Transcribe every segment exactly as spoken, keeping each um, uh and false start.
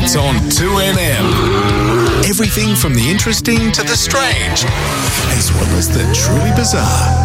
It's on two N M. Everything from the interesting to the strange, as well as the truly bizarre.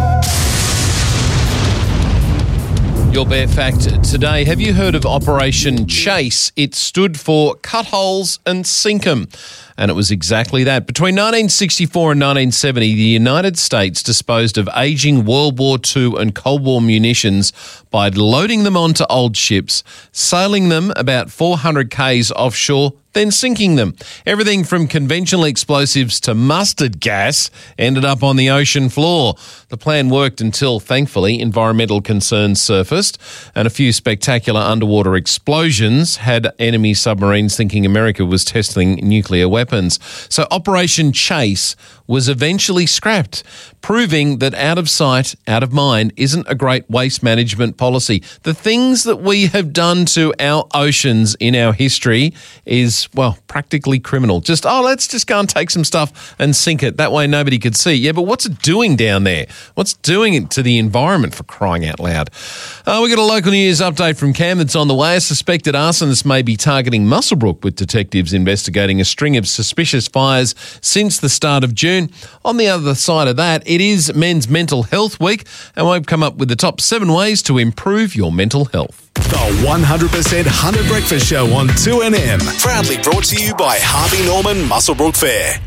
Your Bare Fact today. Have you heard of Operation Chase? It stood for Cut Holes and Sink 'em. And it was exactly that. Between nineteen sixty-four and nineteen seventy, the United States disposed of aging World War Two and Cold War munitions by loading them onto old ships, sailing them about four hundred kays offshore, then sinking them. Everything from conventional explosives to mustard gas ended up on the ocean floor. The plan worked until, thankfully, environmental concerns surfaced and a few spectacular underwater explosions had enemy submarines thinking America was testing nuclear weapons. So Operation Chase was eventually scrapped, proving that out of sight, out of mind isn't a great waste management policy. The things that we have done to our oceans in our history is, well, practically criminal. Just, oh, let's just go and take some stuff and sink it. That way nobody could see. Yeah, but what's it doing down there? What's doing it to the environment, for crying out loud? Uh, we got a local news update from Cam that's on the way. A suspected arsonist may be targeting Muswellbrook, with detectives investigating a string of suspicious fires since the start of June. On the other side of that, it is Men's Mental Health Week, and we've come up with the top seven ways to improve your mental health. The one hundred percent Hunter Breakfast Show on two N M. Proudly brought to you by Harvey Norman Muswellbrook Fair.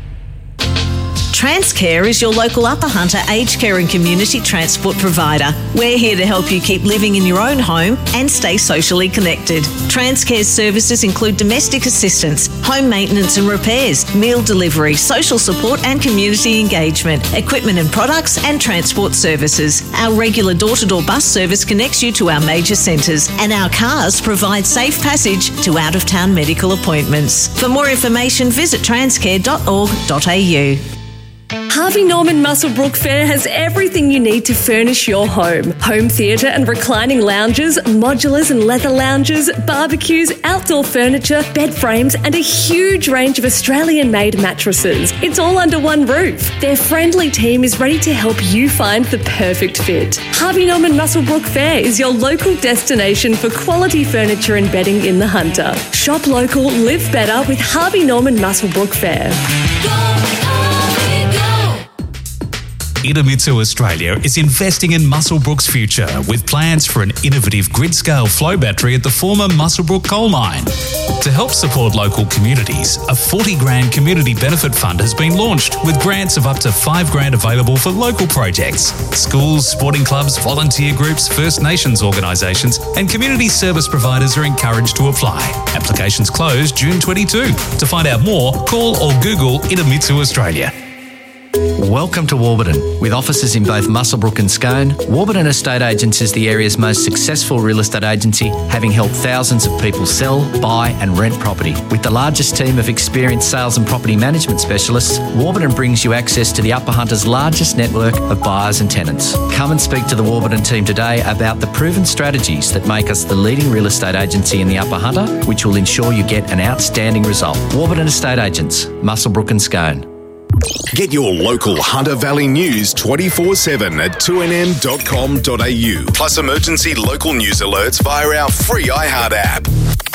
Transcare is your local Upper Hunter aged care and community transport provider. We're here to help you keep living in your own home and stay socially connected. Transcare's services include domestic assistance, home maintenance and repairs, meal delivery, social support and community engagement, equipment and products and transport services. Our regular door-to-door bus service connects you to our major centres, and our cars provide safe passage to out-of-town medical appointments. For more information, visit transcare dot org dot a u. Harvey Norman Muswellbrook Fair has everything you need to furnish your home. Home theatre and reclining lounges, modulars and leather lounges, barbecues, outdoor furniture, bed frames and a huge range of Australian-made mattresses. It's all under one roof. Their friendly team is ready to help you find the perfect fit. Harvey Norman Muswellbrook Fair is your local destination for quality furniture and bedding in the Hunter. Shop local, live better with Harvey Norman Muswellbrook Fair. Idemitsu Australia is investing in Muswellbrook's future with plans for an innovative grid-scale flow battery at the former Muswellbrook coal mine. To help support local communities, a forty grand community benefit fund has been launched with grants of up to five grand available for local projects. Schools, sporting clubs, volunteer groups, First Nations organisations and community service providers are encouraged to apply. Applications close June twenty-second. To find out more, call or Google Idemitsu Australia. Welcome to Warburton. With offices in both Muswellbrook and Scone, Warburton Estate Agents is the area's most successful real estate agency, having helped thousands of people sell, buy and rent property. With the largest team of experienced sales and property management specialists, Warburton brings you access to the Upper Hunter's largest network of buyers and tenants. Come and speak to the Warburton team today about the proven strategies that make us the leading real estate agency in the Upper Hunter, which will ensure you get an outstanding result. Warburton Estate Agents, Muswellbrook and Scone. Get your local Hunter Valley news twenty-four seven at two N M dot com dot a u. Plus emergency local news alerts via our free iHeart app.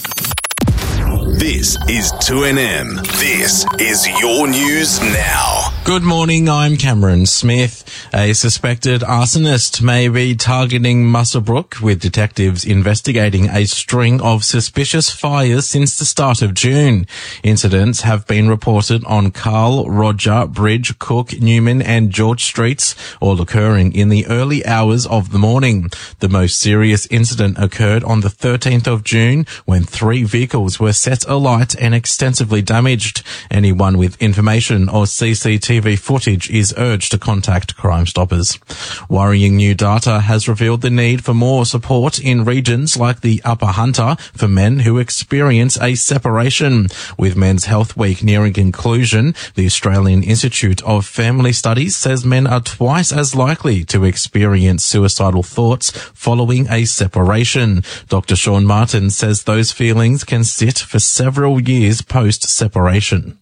This is two N M. This is your news now. Good morning, I'm Cameron Smith. A suspected arsonist may be targeting Muswellbrook, with detectives investigating a string of suspicious fires since the start of June. Incidents have been reported on Carl, Roger, Bridge, Cook, Newman and George Streets, all occurring in the early hours of the morning. The most serious incident occurred on the thirteenth of June, when three vehicles were set alight and extensively damaged. Anyone with information or C C T V footage is urged to contact Crime Stoppers. Worrying new data has revealed the need for more support in regions like the Upper Hunter for men who experience a separation. With Men's Health Week nearing conclusion, the Australian Institute of Family Studies says men are twice as likely to experience suicidal thoughts following a separation. Doctor Sean Martin says those feelings can sit for several years post-separation.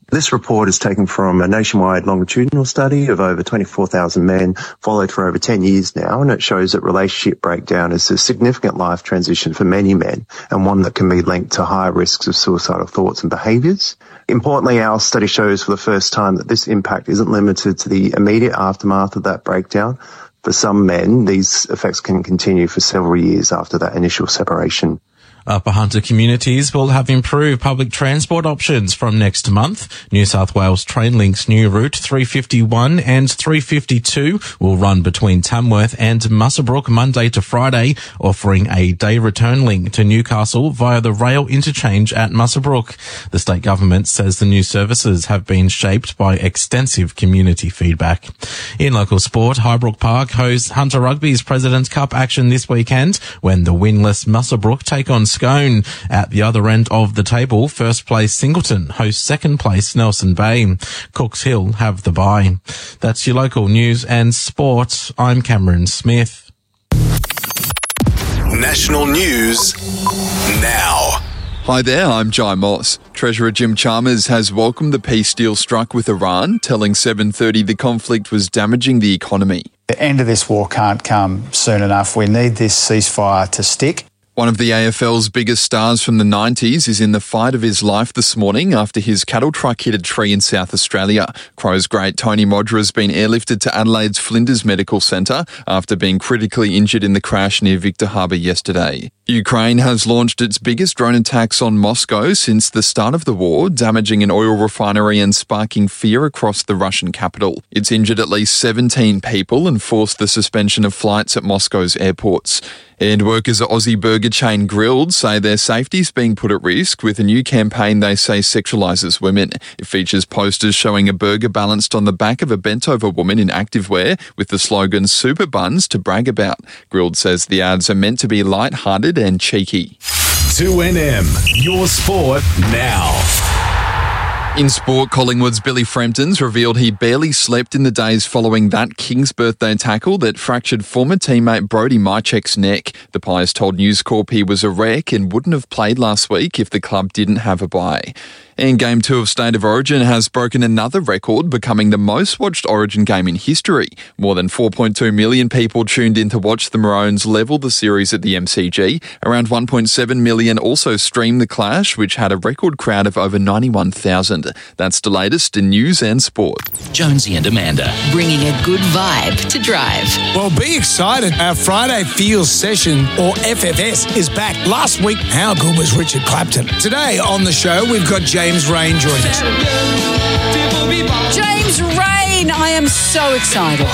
This report is taken from a nationwide longitudinal study of over twenty-four thousand men followed for over ten years now, and it shows that relationship breakdown is a significant life transition for many men and one that can be linked to higher risks of suicidal thoughts and behaviours. Importantly, our study shows for the first time that this impact isn't limited to the immediate aftermath of that breakdown. For some men, these effects can continue for several years after that initial separation. Upper Hunter communities will have improved public transport options from next month. New South Wales Trainlink's new route three fifty-one and three fifty-two will run between Tamworth and Muswellbrook Monday to Friday, offering a day return link to Newcastle via the rail interchange at Muswellbrook. The state government says the new services have been shaped by extensive community feedback. In local sport, Highbrook Park hosts Hunter Rugby's President's Cup action this weekend when the winless Muswellbrook take on Scone. At the other end of the table, first place Singleton hosts second place Nelson Bay. Cooks Hill have the bye. That's your local news and sport. I'm Cameron Smith. National news now. Hi there, I'm Jai Moss. Treasurer Jim Chalmers has welcomed the peace deal struck with Iran, telling seven thirty the conflict was damaging the economy. The end of this war can't come soon enough. We need this ceasefire to stick. One of the A F L's biggest stars from the nineties is in the fight of his life this morning after his cattle truck hit a tree in South Australia. Crows great Tony Modra has been airlifted to Adelaide's Flinders Medical Centre after being critically injured in the crash near Victor Harbour yesterday. Ukraine has launched its biggest drone attacks on Moscow since the start of the war, damaging an oil refinery and sparking fear across the Russian capital. It's injured at least seventeen people and forced the suspension of flights at Moscow's airports. And workers at Aussie burger chain Grilled say their safety's being put at risk with a new campaign they say sexualises women. It features posters showing a burger balanced on the back of a bent-over woman in activewear with the slogan "Super Buns to brag about." Grilled says the ads are meant to be light-hearted and cheeky. two N M, your sport now. In sport, Collingwood's Billy Frampton's revealed he barely slept in the days following that King's birthday tackle that fractured former teammate Brody Mychek's neck. The Pies told News Corp he was a wreck and wouldn't have played last week if the club didn't have a bye. And Game two of State of Origin has broken another record, becoming the most watched Origin game in history. More than four point two million people tuned in to watch the Maroons level the series at the M C G. Around one point seven million also streamed the clash, which had a record crowd of over ninety-one thousand. That's the latest in news and sport. Jonesy and Amanda, bringing a good vibe to drive. Well, be excited. Our Friday Feels Session, or F F S, is back. Last week, how good was Richard Clapton? Today on the show, we've got James Rain joining us. James Rain, I am so excited.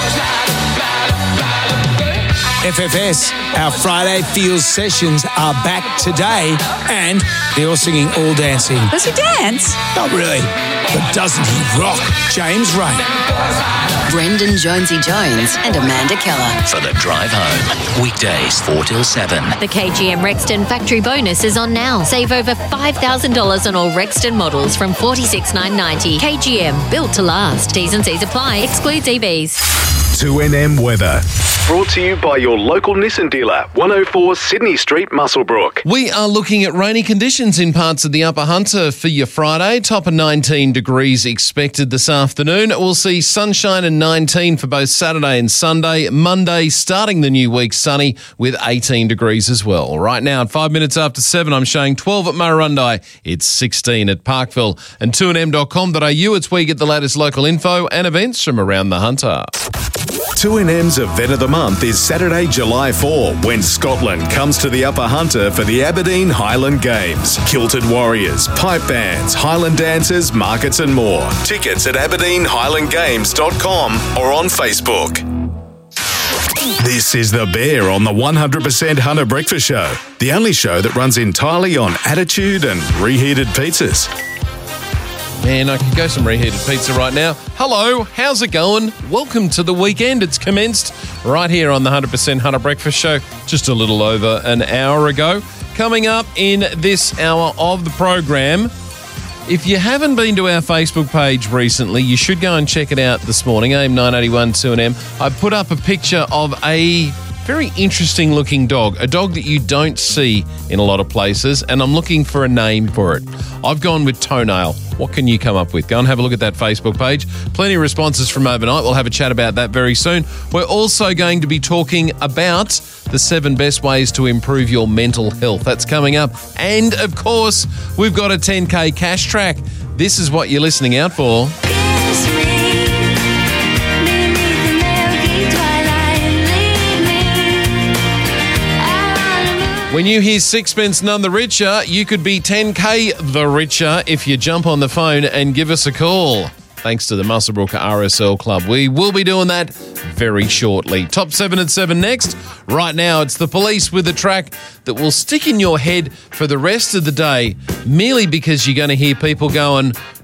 F F S, our Friday Feels Sessions are back today, and they're all singing, all dancing. Does he dance? Not really, but doesn't he rock? James Rain. Brendan Jonesy Jones and Amanda Keller. For the drive home. Weekdays four till seven. The K G M Rexton factory bonus is on now. Save over five thousand dollars on all Rexton models from forty-six thousand nine hundred ninety dollars. K G M, built to last. T's and C's apply. Excludes E Vs. two N M weather. Brought to you by your local Nissan dealer, one oh four Sydney Street, Muswellbrook. We are looking at rainy conditions in parts of the Upper Hunter for your Friday. Top of nineteen degrees expected this afternoon. We'll see sunshine and nineteen for both Saturday and Sunday. Monday, starting the new week, sunny with eighteen degrees as well. Right now, at five minutes after seven, I'm showing twelve at Murrurundi. It's sixteen at Parkville. And two N M dot com dot A U, it's where you get the latest local info and events from around the Hunter. two N M's Event of the Month is Saturday, July fourth, when Scotland comes to the Upper Hunter for the Aberdeen Highland Games. Kilted Warriors, pipe bands, Highland dancers, markets and more. Tickets at aberdeen highland games dot com or on Facebook. This is The Bear on the one hundred percent Hunter Breakfast Show, the only show that runs entirely on attitude and reheated pizzas. Man, I could go some reheated pizza right now. Hello, how's it going? Welcome to the weekend. It's commenced right here on the one hundred percent Hunter Breakfast Show just a little over an hour ago. Coming up in this hour of the program, if you haven't been to our Facebook page recently, you should go and check it out this morning, A M nine eighty-one two N M. I put up a picture of a Very interesting looking dog, a dog that you don't see in a lot of places, and I'm looking for a name for it. I've gone with Toenail. What can you come up with? Go and have a look at that Facebook page. Plenty of responses from overnight. We'll have a chat about that very soon. We're also going to be talking about the seven best ways to improve your mental health. That's coming up. And, of course, we've got a ten K cash track. This is what you're listening out for. When you hear Sixpence None the Richer, you could be ten K the richer if you jump on the phone and give us a call. Thanks to the Muswellbrook R S L Club. We will be doing that very shortly. Top seven at seven next. Right now, it's the Police with a track that will stick in your head for the rest of the day, merely because you're going to hear people going,